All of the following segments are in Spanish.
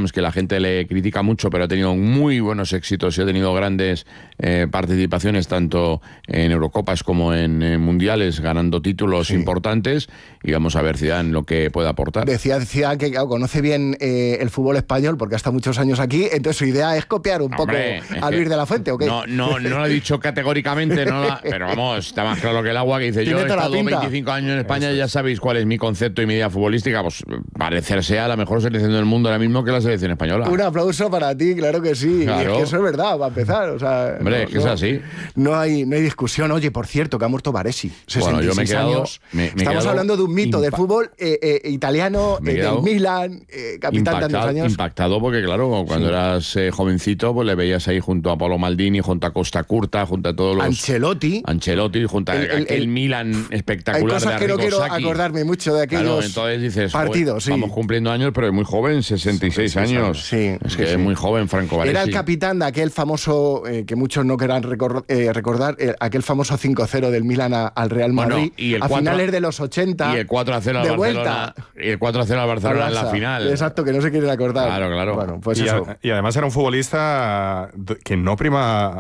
sabemos que la gente le critica mucho, pero ha tenido muy buenos éxitos y ha tenido grandes participaciones tanto en Eurocopas como en Mundiales, ganando títulos importantes, y vamos a ver Zidane lo que puede aportar. Decía Zidane que conoce bien el fútbol español porque ha estado muchos años aquí, entonces su idea es copiar un poco a Luis de la Fuente, ¿o qué? No lo he dicho categóricamente, pero vamos, está más claro que el agua, que dice, yo he estado 25 años en España y ya sabéis cuál es mi concepto y mi idea futbolística, pues parecerse a la mejor selección del mundo ahora mismo que la selección española. Un aplauso para ti, claro que sí. Claro. Y es que eso es verdad, va a empezar. O sea, hombre, es que es así. No hay discusión. Oye, por cierto, que ha muerto Baresi, 66 años. Estamos hablando de un mito del fútbol italiano, del Milan, capitán tantos años. Impactado porque, claro, cuando eras jovencito, pues le veías ahí junto a Paolo Maldini, junto a Costa Curta, junto a todos los... Ancelotti, junto a aquel Milan espectacular. Hay cosas que no quiero acordarme mucho de aquellos entonces dices, partidos. Vamos cumpliendo años, pero es muy joven, 66 años. Sí, es que es muy joven, Franco Baresi. Era el capitán de aquel famoso, que muchos no querrán recordar, aquel famoso 5-0 del Milan al Real Madrid, y a finales de los 80. Y el 4-0 al Barcelona. Y el 4-0 al Barcelona en la final. Exacto, que no se quieren acordar. Claro. Bueno, pues eso. Y además era un futbolista que no prima...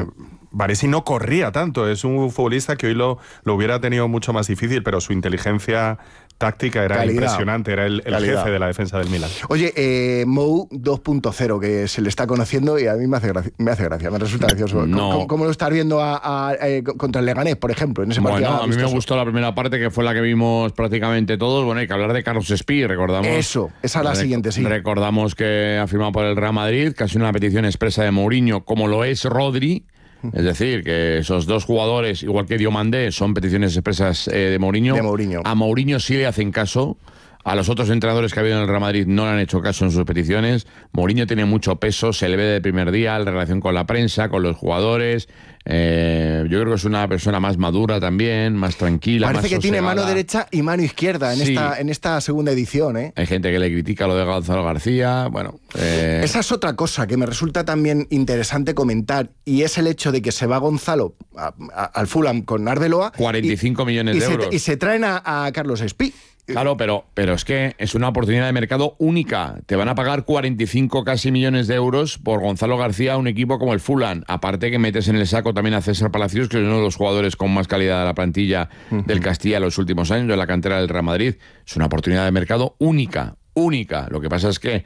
Baresi no corría tanto, es un futbolista que hoy lo hubiera tenido mucho más difícil, pero su inteligencia táctica era impresionante, era el jefe de la defensa del Milan. Oye, Mou 2.0, que se le está conociendo y a mí me hace gracia, me resulta gracioso. ¿Cómo lo estás viendo contra el Leganés, por ejemplo, en ese partido? Bueno, a mí me gustó la primera parte, que fue la que vimos prácticamente todos. Bueno, hay que hablar de Carlos Espí, recordamos. Esa es la siguiente, sí. Recordamos que ha firmado por el Real Madrid, casi una petición expresa de Mourinho, como lo es Rodri. Es decir, que esos dos jugadores, igual que Diomandé, son peticiones expresas de Mourinho. A Mourinho sí le hacen caso. A los otros entrenadores que ha habido en el Real Madrid no le han hecho caso en sus peticiones. Mourinho tiene mucho peso, se le ve de primer día, la relación con la prensa, con los jugadores. Yo creo que es una persona más madura también, más tranquila. Parece más que sosegada. tiene mano derecha y mano izquierda en esta segunda edición. Hay gente que le critica lo de Gonzalo García. Bueno, esa es otra cosa que me resulta también interesante comentar, y es el hecho de que se va Gonzalo al Fulham con Arbeloa. 45 millones de euros. Y se traen a Carlos Espí. Claro, pero es que es una oportunidad de mercado única. Te van a pagar 45 casi millones de euros por Gonzalo García a un equipo como el Fulham. Aparte que metes en el saco también a César Palacios, que es uno de los jugadores con más calidad de la plantilla del Castilla en los últimos años, de la cantera del Real Madrid. Es una oportunidad de mercado única. Lo que pasa es que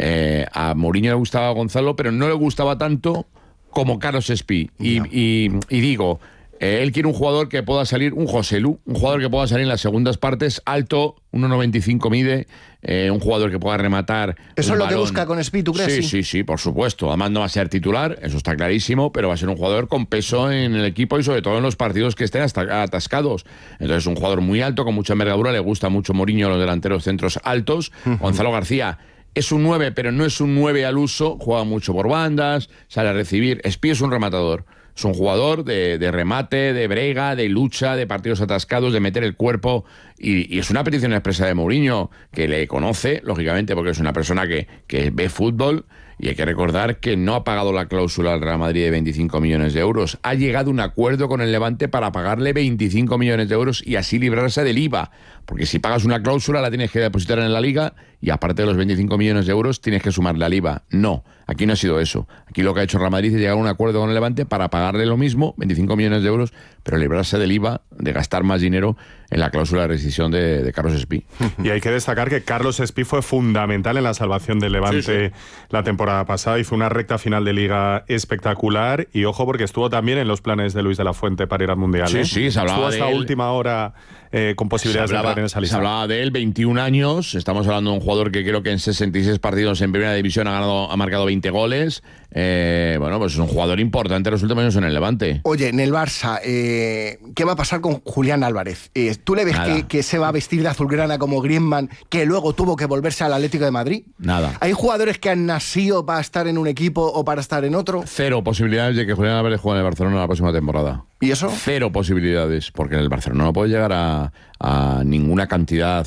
a Mourinho le gustaba a Gonzalo, pero no le gustaba tanto como Carlos Espí. Y digo... él quiere un jugador que pueda salir, un Joselu, un jugador que pueda salir en las segundas partes, alto, 1,95 mide, un jugador que pueda rematar. ¿Eso es lo que busca con Espí, tú crees? Sí, por supuesto. Además no va a ser titular, eso está clarísimo, pero va a ser un jugador con peso en el equipo y sobre todo en los partidos que estén atascados. Entonces, un jugador muy alto, con mucha envergadura, le gusta mucho Mourinho los delanteros centros altos. Gonzalo García es un 9, pero no es un 9 al uso, juega mucho por bandas, sale a recibir. Espí es un rematador. Es un jugador de remate, de brega, de lucha, de partidos atascados, de meter el cuerpo. Y es una petición expresa de Mourinho, que le conoce, lógicamente, porque es una persona que ve fútbol. Y hay que recordar que no ha pagado la cláusula al Real Madrid de 25 millones de euros. Ha llegado a un acuerdo con el Levante para pagarle 25 millones de euros y así librarse del IVA. Porque si pagas una cláusula la tienes que depositar en la Liga y aparte de los 25 millones de euros tienes que sumarle al IVA. No, aquí no ha sido eso. Aquí lo que ha hecho el Real Madrid es llegar a un acuerdo con el Levante para pagarle lo mismo, 25 millones de euros, pero librarse del IVA, de gastar más dinero en la cláusula de rescisión de Carlos Espí. Y hay que destacar que Carlos Espí fue fundamental en la salvación del Levante la temporada pasada. Hizo una recta final de Liga espectacular y ojo porque estuvo también en los planes de Luis de la Fuente para ir al Mundial. Sí, se hablaba estuvo hasta última hora con posibilidades de entrar en esa lista. Se hablaba de él, 21 años, estamos hablando de un jugador que creo que en 66 partidos en Primera División ha marcado 20 goles. Bueno, pues es un jugador importante en los últimos años en el Levante. Oye, en el Barça, ¿qué va a pasar con Julián Álvarez? ¿Tú le ves que se va a vestir de azulgrana como Griezmann, que luego tuvo que volverse al Atlético de Madrid? Nada. ¿Hay jugadores que han nacido para estar en un equipo o para estar en otro? 0 posibilidades de que Julián Álvarez juegue en el Barcelona la próxima temporada. ¿Y eso? 0 posibilidades, porque en el Barcelona no puede llegar a ninguna cantidad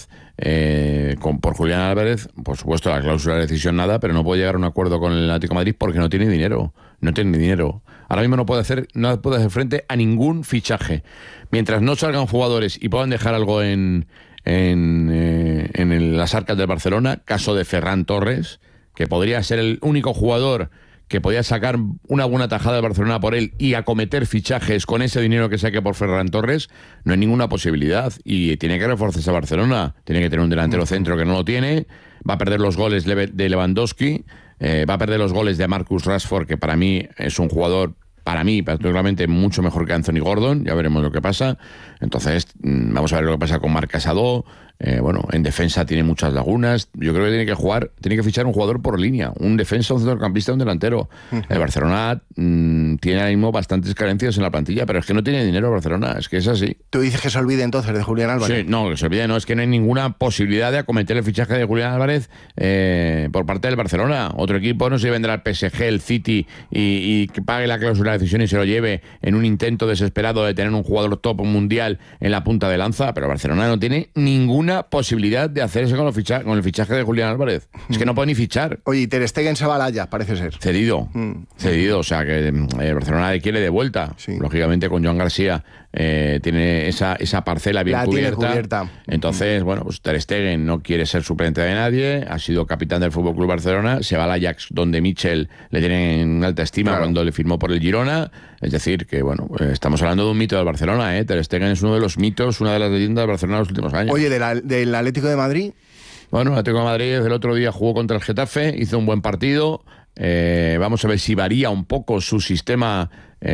por Julián Álvarez. Por supuesto, la cláusula de decisión nada, pero no puede llegar a un acuerdo con el Atlético de Madrid porque no tiene dinero. No tiene dinero. Ahora mismo no puede hacer frente a ningún fichaje. Mientras no salgan jugadores y puedan dejar algo en las arcas del Barcelona, caso de Ferran Torres, que podría ser el único jugador que podía sacar una buena tajada de Barcelona por él y acometer fichajes con ese dinero que saque por Ferran Torres, no hay ninguna posibilidad. Y tiene que reforzarse a Barcelona. Tiene que tener un delantero centro que no lo tiene. Va a perder los goles de Lewandowski. Va a perder los goles de Marcus Rashford, que para mí es un jugador, particularmente mucho mejor que Anthony Gordon. Ya veremos lo que pasa. Entonces, vamos a ver lo que pasa con Marc Casado. En defensa tiene muchas lagunas. Yo creo que tiene que fichar un jugador por línea, un defensa, un centrocampista, un delantero. El Barcelona tiene ahora mismo bastantes carencias en la plantilla, pero es que no tiene dinero el Barcelona, es que es así. ¿Tú dices que se olvide entonces de Julián Álvarez? Sí, no, que se olvide, no, es que no hay ninguna posibilidad de acometer el fichaje de Julián Álvarez por parte del Barcelona. Otro equipo no se vendrá al PSG, el City, y que pague la cláusula de cesión y se lo lleve en un intento desesperado de tener un jugador top mundial en la punta de lanza, pero Barcelona no tiene ninguna posibilidad de hacer eso con el fichaje de Julián Álvarez. Es que no puede ni fichar. Oye, y Ter Stegen se va al Ajax, parece ser. Cedido, o sea que el Barcelona le quiere de vuelta. Sí. Lógicamente con Joan García tiene esa parcela bien cubierta. Entonces, pues Ter Stegen no quiere ser suplente de nadie, ha sido capitán del FC Barcelona, se va al Ajax, donde Michel le tiene en alta estima cuando le firmó por el Girona. Es decir, que estamos hablando de un mito del Barcelona, Ter Stegen es uno de los mitos, una de las leyendas del Barcelona de los últimos años. Oye, del Atlético de Madrid. Bueno, el Atlético de Madrid el otro día jugó contra el Getafe, hizo un buen partido. Vamos a ver si varía un poco su sistema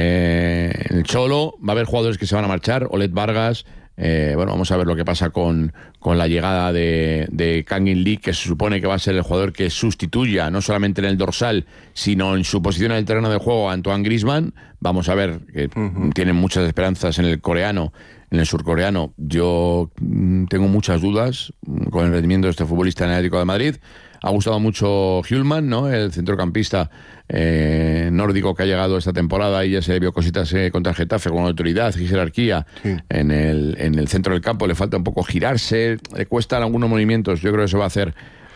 en el Cholo. Va a haber jugadores que se van a marchar, Olet Vargas. Vamos a ver lo que pasa con la llegada de Kangin Lee, que se supone que va a ser el jugador que sustituya no solamente en el dorsal, sino en su posición en el terreno de juego a Antoine Griezmann. Vamos a ver, que tienen muchas esperanzas en el surcoreano. Yo tengo muchas dudas con el rendimiento de este futbolista en el Atlético de Madrid. Ha gustado mucho Hjulmand, ¿no? El centrocampista nórdico que ha llegado esta temporada, y ya se le vio cositas contra el Getafe con autoridad y jerarquía. Sí. En el centro del campo le falta un poco girarse, le cuestan algunos movimientos. Yo creo que eso va a hacer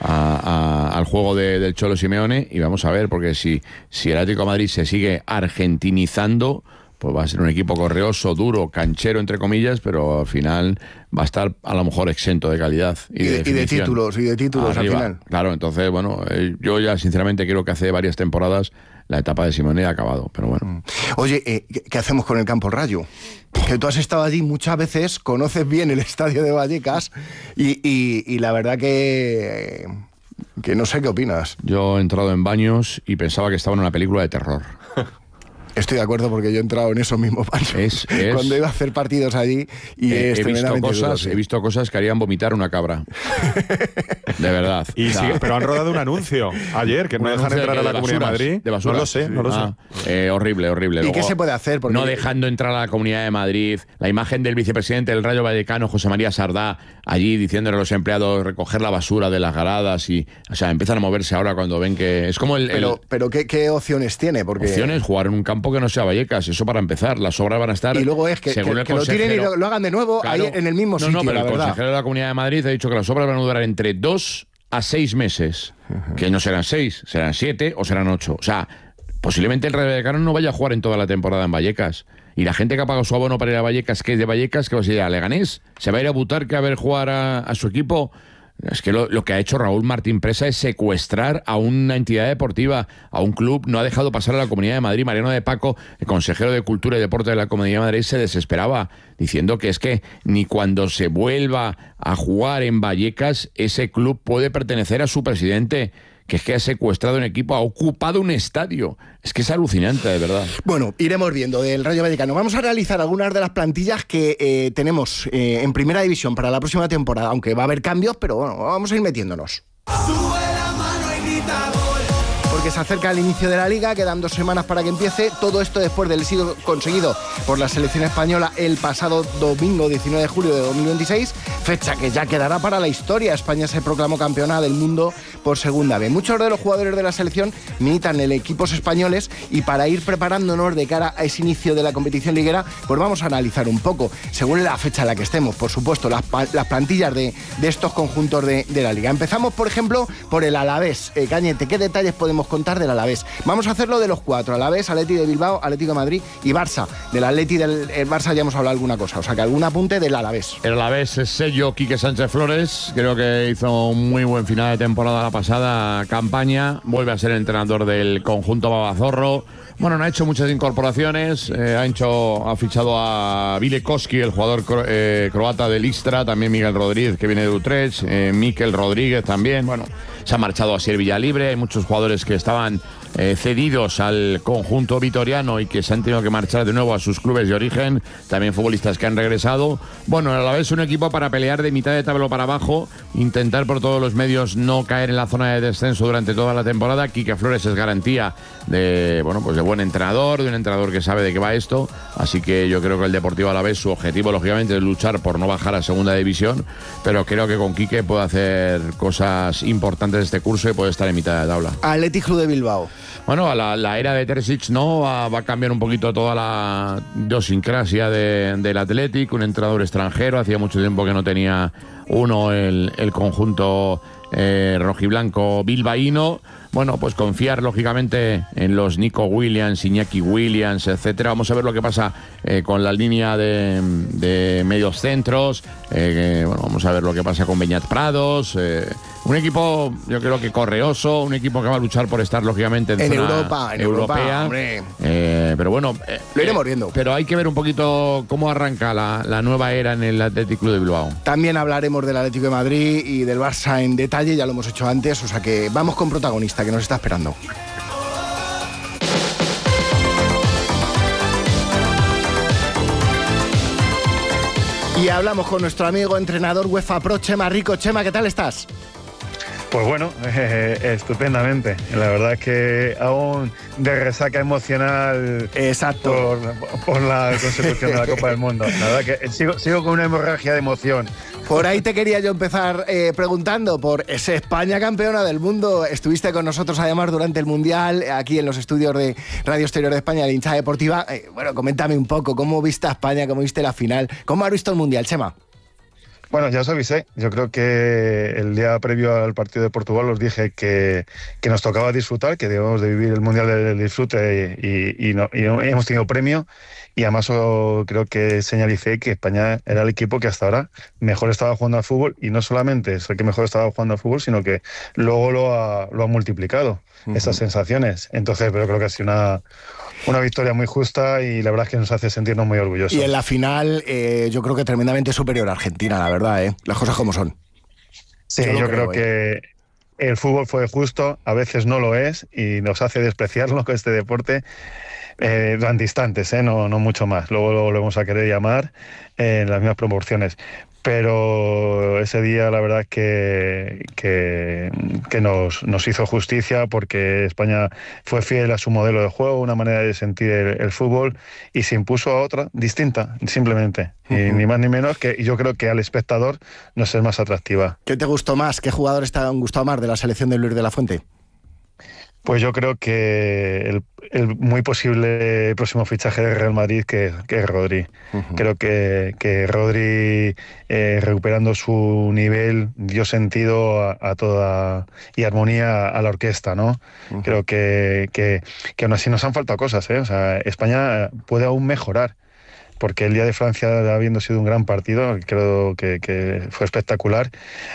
al juego del Cholo Simeone, y vamos a ver, porque si el Atlético de Madrid se sigue argentinizando, pues va a ser un equipo correoso, duro, canchero, entre comillas, pero al final va a estar a lo mejor exento de calidad y de títulos arriba. Al final. Claro, entonces, yo ya sinceramente creo que hace varias temporadas la etapa de Simeone ha acabado, pero bueno. Oye, ¿qué hacemos con el Campo Rayo? Que tú has estado allí muchas veces, conoces bien el estadio de Vallecas y la verdad que no sé qué opinas. Yo he entrado en baños y pensaba que estaba en una película de terror. Estoy de acuerdo, porque yo he entrado en esos mismos baños cuando iba a hacer partidos allí y he visto cosas que harían vomitar una cabra. De verdad. Pero han rodado un anuncio ayer que no dejan entrar a la Comunidad de Madrid. De basura. No lo sé. Horrible. ¿Y luego, qué se puede hacer? Porque no dejando entrar a la Comunidad de Madrid, la imagen del vicepresidente del Rayo Vallecano, José María Sardá, allí diciéndole a los empleados recoger la basura de las gradas, empiezan a moverse ahora cuando ven que es como Pero ¿qué opciones tiene? Porque opciones, jugar en un campo que no sea Vallecas, eso para empezar. Las obras van a estar. Y luego es que lo tiren y lo hagan de nuevo, claro, ahí en el mismo sitio. Pero el consejero de la Comunidad de Madrid ha dicho que las obras van a durar entre 2 a 6 meses. Que no serán 6, serán 7 o serán 8. O sea, posiblemente el Rayo Vallecano no vaya a jugar en toda la temporada en Vallecas. Y la gente que ha pagado su abono para ir a Vallecas, que es de Vallecas, que va a ir a Leganés, se va a ir a Butarque a ver jugar a su equipo. Es que lo que ha hecho Raúl Martín Presa es secuestrar a una entidad deportiva, a un club. No ha dejado pasar a la Comunidad de Madrid. Mariano de Paco, el consejero de Cultura y Deporte de la Comunidad de Madrid, se desesperaba diciendo que es que ni cuando se vuelva a jugar en Vallecas ese club puede pertenecer a su presidente, que es que ha secuestrado un equipo, ha ocupado un estadio. Es que es alucinante, de verdad. Bueno, iremos viendo del Rayo Vallecano. Vamos a realizar algunas de las plantillas que tenemos en Primera División para la próxima temporada, aunque va a haber cambios, pero bueno, vamos a ir metiéndonos. Sube la mano y grita gol. Porque se acerca el inicio de la Liga, quedan 2 semanas para que empiece. Todo esto después del éxito conseguido por la selección española el pasado domingo 19 de julio de 2026, fecha que ya quedará para la historia. España se proclamó campeona del mundo por segunda vez. Muchos de los jugadores de la selección militan en equipos españoles, y para ir preparándonos de cara a ese inicio de la competición liguera, pues vamos a analizar un poco, según la fecha en la que estemos, por supuesto, las plantillas de estos conjuntos de la Liga. Empezamos, por ejemplo, por el Alavés. Cañete, ¿qué detalles podemos contar del Alavés. Vamos a hacerlo de los 4, Alavés, Atleti de Bilbao, Atlético de Madrid y Barça. Del Atleti y del Barça ya hemos hablado alguna cosa, o sea que algún apunte del Alavés. El Alavés es sello Quique Sánchez Flores, creo que hizo un muy buen final de temporada la pasada campaña, vuelve a ser el entrenador del conjunto babazorro. Bueno, no ha hecho muchas incorporaciones, ha fichado a Vile Koski, el jugador croata del Istra, también Miguel Rodríguez, que viene de Utrecht, Mikel Rodríguez también, bueno, se ha marchado a Asier Villalibre, hay muchos jugadores que estaban cedidos al conjunto vitoriano y que se han tenido que marchar de nuevo a sus clubes de origen, también futbolistas que han regresado. Bueno, a la vez un equipo para pelear de mitad de tabla para abajo, intentar por todos los medios no caer en la zona de descenso durante toda la temporada. Quique Flores es garantía de, bueno, pues de buen entrenador, de un entrenador que sabe de qué va esto, así que yo creo que el Deportivo Alavés, su objetivo lógicamente es luchar por no bajar a segunda división, pero creo que con Quique puede hacer cosas importantes este curso y puede estar en mitad de tabla. Athletic Club de Bilbao. Bueno, a la era de Terzic, ¿no? Va a cambiar un poquito toda la idiosincrasia del Athletic, un entrenador extranjero, hacía mucho tiempo que no tenía uno el conjunto rojiblanco bilbaíno. Bueno, pues confiar lógicamente en los Nico Williams, Iñaki Williams, etcétera. Vamos a ver lo que pasa con la línea de medios centros. Bueno, vamos a ver lo que pasa con Beñat Prados. Un equipo, yo creo que correoso, un equipo que va a luchar por estar lógicamente en zona europea. Hombre. Pero bueno, lo iremos viendo. Pero hay que ver un poquito cómo arranca la nueva era en el Athletic Club de Bilbao. También hablaremos del Atlético de Madrid y del Barça en detalle, ya lo hemos hecho antes, o sea que vamos con protagonista que nos está esperando. Y hablamos con nuestro amigo entrenador UEFA Pro, Chema Rico. Chema, ¿qué tal estás? Pues bueno, estupendamente. La verdad es que aún de resaca emocional. Exacto. Por la consecución de la Copa del Mundo. La verdad que sigo con una hemorragia de emoción. Por ahí te quería yo empezar preguntando por ese España campeona del mundo. Estuviste con nosotros además durante el Mundial, aquí en los estudios de Radio Exterior de España, de Hinchada Deportiva. Bueno, coméntame un poco, ¿cómo viste a España? ¿Cómo viste la final? ¿Cómo has visto el Mundial, Chema? Bueno, ya os avisé. Yo creo que el día previo al partido de Portugal os dije que nos tocaba disfrutar, que debemos de vivir el Mundial del disfrute y hemos tenido premio. Y además creo que señalicé que España era el equipo que hasta ahora mejor estaba jugando al fútbol, y no solamente es el que mejor estaba jugando al fútbol, sino que luego lo ha multiplicado, estas sensaciones. Entonces, pero creo que ha sido una victoria muy justa y la verdad es que nos hace sentirnos muy orgullosos. Y en la final yo creo que tremendamente superior a Argentina, la verdad, las cosas como son. Sí, yo creo que el fútbol fue justo, a veces no lo es y nos hace despreciarlo con este deporte. Durante instantes, no mucho más. Luego lo volvemos a querer llamar en las mismas proporciones. Pero ese día la verdad es que nos hizo justicia, porque España fue fiel a su modelo de juego, una manera de sentir el fútbol, y se impuso a otra distinta, simplemente. Y ni más ni menos, que yo creo que al espectador nos es más atractiva. ¿Qué te gustó más? ¿Qué jugadores te han gustado más de la selección de Luis de la Fuente? Pues yo creo que el muy posible próximo fichaje de Real Madrid, que es Rodri. Creo que Rodri, recuperando su nivel, dio sentido a toda y armonía a la orquesta, ¿no? Creo que aún así nos han faltado cosas, ¿eh? O sea, España puede aún mejorar, porque el día de Francia, habiendo sido un gran partido, creo que fue espectacular,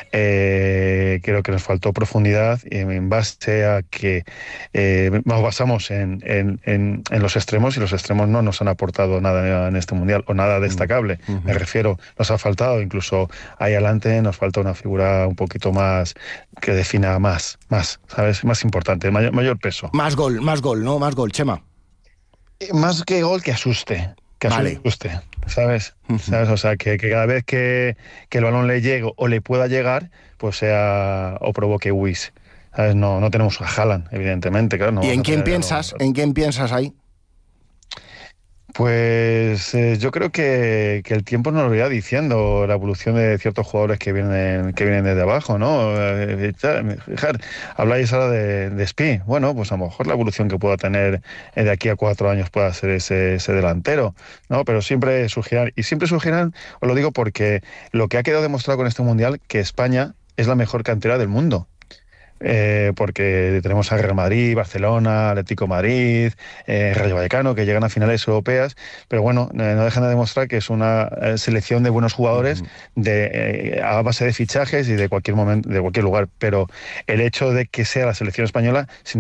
creo que nos faltó profundidad, en base a que nos basamos en los extremos, y los extremos no nos han aportado nada en este Mundial, o nada destacable. Me refiero, nos ha faltado, incluso ahí adelante nos falta una figura un poquito más que defina más, ¿sabes? Más importante, mayor peso. Más gol, ¿no? Más gol, Chema. Más que gol, que asuste. Que asuste, ¿sabes? O sea, que cada vez que el balón le llegue o le pueda llegar, pues sea o provoque whiz. ¿Sabes? No tenemos a Haaland, evidentemente, claro. No. ¿Y en quién piensas? ¿En quién piensas ahí? Pues yo creo que el tiempo nos lo irá diciendo, la evolución de ciertos jugadores que vienen desde abajo, ¿no? Habláis ahora de Spi. Bueno, pues a lo mejor la evolución que pueda tener de aquí a 4 años pueda ser ese delantero, ¿no? Pero siempre surgirán, os lo digo porque lo que ha quedado demostrado con este Mundial, que España es la mejor cantera del mundo. porque tenemos a Real Madrid, Barcelona, Atlético Madrid, Rayo Vallecano, que llegan a finales europeas, pero bueno, no dejan de demostrar que es una selección de buenos jugadores a base de fichajes y de cualquier momento, de cualquier lugar, pero el hecho de que sea la selección española